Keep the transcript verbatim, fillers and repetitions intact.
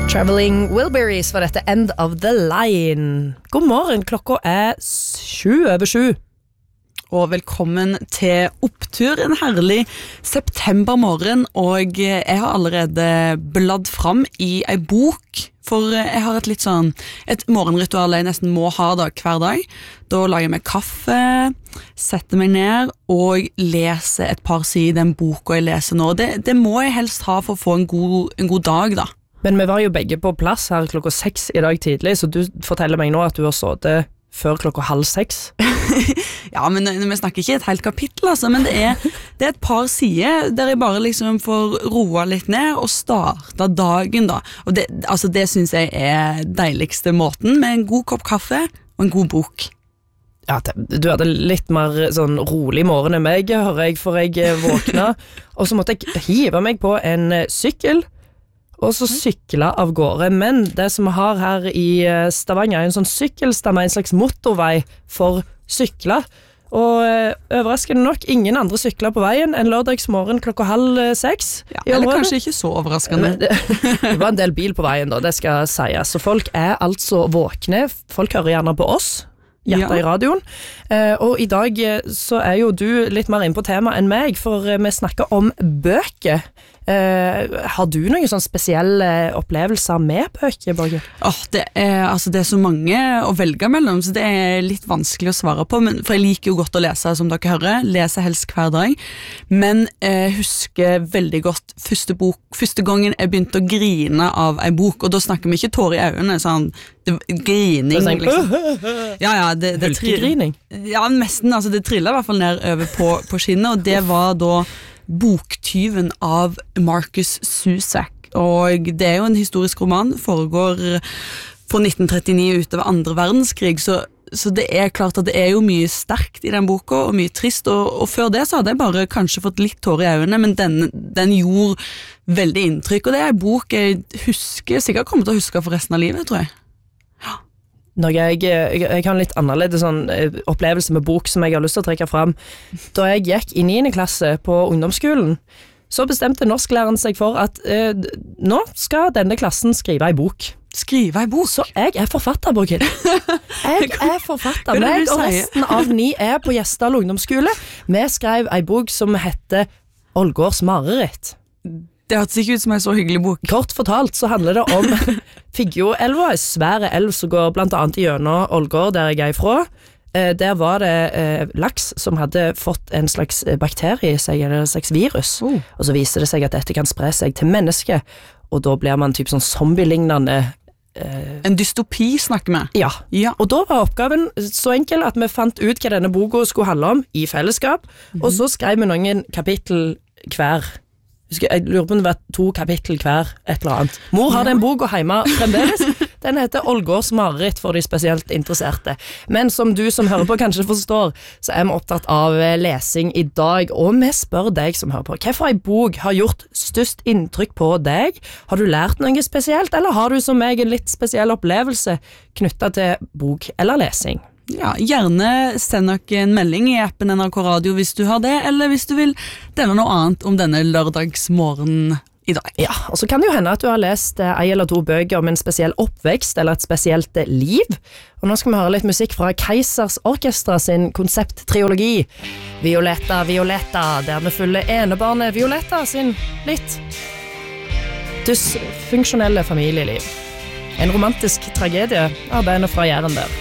Traveling Wilburys var dette End of the Line. God morgen, klokka er sju over sju. Og velkommen til opptur, en herlig septembermorgen, og jeg har allerede bladd fram i ei bok, for jeg har et litt sånn, et morgenritual jeg nesten må ha da, hver dag. Da lager jeg meg kaffe, setter meg ned og leser et par sider i den boka jeg leser nå. Det, det må jeg helst ha for å få en god, en god dag da. Men vi var jo begge på plass her klokka seks i dag tidlig, så du forteller meg nå at du har sittet før klokka halv seks. Ja, men vi snakker ikke et helt kapittel, altså, men det er, det er et par sider der jeg bare liksom får roa litt ned og starte dagen da. Og det, altså, det synes jeg er deiligste måten, med en god kopp kaffe og en god bok. Ja, du hadde litt mer sånn rolig morgen enn meg, hører jeg, for jeg våkna, og så måtte jeg hive meg på en sykkel, og så sykla av gårde. Men det som vi har her i Stavanger er en sånn sykkelstamme, en slags motorvei for sykler. Og overraskende nok, ingen andre sykler på veien en lørdagsmorgen klokka halv seks. Ja, eller kanskje ikke så overraskende. Det, det var en del bil på veien da, det skal sies. Så folk er altså våkne, folk hører gjerne på oss, hjertet ja. I radioen. Eh, og i dag så er jo du litt mer inn på tema enn meg, for vi snakker om bøker. Eh, har du noen sånn spesielle opplevelser med bøker, Borge? Oh, det, er, altså det er så mange å velge mellom, så det er litt vanskelig å svare på, men, for jeg liker jo godt å lese, som dere hører, leser helst hver dag, men jeg eh, husker veldig godt første, bok, første gangen jeg begynte å grine av en bok, og da snakker vi ikke tårer i øynene, sånn det, grining, sånn, liksom. Ja, ja, det, det Hulkegrining? Ja, nesten, altså det trillet i hvert fall ned over på, på skinnet, og det var da Boktyven av Marcus Zusak, og det er jo en historisk roman, foregår fra nitten trettini utover andre verdenskrig, så, så det er klart at det er jo mye sterkt i den boka, og mye trist, og, og før det så hadde jeg bare kanskje fått litt tårer i øynene, men den, den gjorde veldig inntrykk, og det er en bok jeg husker, sikkert kommer til å huske for resten av livet, tror jeg. Når jeg, jeg, jeg har en litt annerledes sånn, opplevelse med bok som jeg har lyst til å trekke frem. Da jeg gikk i niende klasse på ungdomsskolen, så bestemte norsklæreren seg for at eh, nå skal denne klassen skrive en bok. Skrive en bok? Så jeg er forfatter, Borghild. Jeg er forfatter. Meg og resten av ni er på Gjesdal ungdomsskole. Vi skrev en bok som heter Ålgårds mareritt. Det hørtes ikke ut som en så hyggelig bok. Kort fortalt så handler det om Figgjo-elva, en svære elv som går blant annet gjennom Ålgård, der jeg er ifra. Eh, der var det eh, laks som hadde fått en slags bakterie i seg, eller en slags virus. Oh. Og så viser det seg at dette kan spre seg til mennesker, og da blir man typ sånn zombie-lignende. Eh, en dystopi snakker vi. Ja. ja, og da var oppgaven så enkel at vi fant ut hva denne boka skulle handle om i fellesskap, mm-hmm. og så skrev vi noen kapittel hver. Jeg lurer på om det var to kapittel hver, et eller annet. Mor har den boka hjemme fremdeles. Den heter Ålgårds mareritt for de spesielt interesserte. Men som du som hører på kanskje forstår, så er vi opptatt av lesing i dag, og vi spør deg som hører på. Hvorfor en bok har gjort størst inntrykk på deg? Har du lært noe spesielt, eller har du som meg en litt spesiell opplevelse knyttet til bok eller lesing? Ja, gjerne send dere en melding i appen N R K Radio hvis du har det, eller hvis du vil dele noe annet om denne lørdagsmorgen i dag. Ja, og så kan det jo hende at du har lest en eller to bøker om en spesiell oppvekst eller et spesielt liv. Og nå skal vi høre litt musikk fra Keisers Orkestra sin konsepttriologi Violetta, Violetta, der vi følger enebarnet Violetta sin litt dysfunksjonelle familieliv. En romantisk tragedie av bandet fra Jæren der.